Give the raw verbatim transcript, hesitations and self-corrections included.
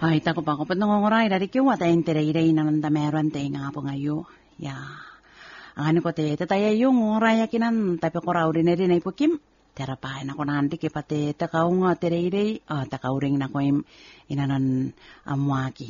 Ay, tako pa ko patngongoray dari kiwa ta enterey naman ta meron te nga po ngayo. Ya. Ang ano ko te tataya yung oraya kinan tapi ko raw din rin ay pukim. Terapain ako nanti kipate takaw nga terey ah takawring na ko im inanan amwaki.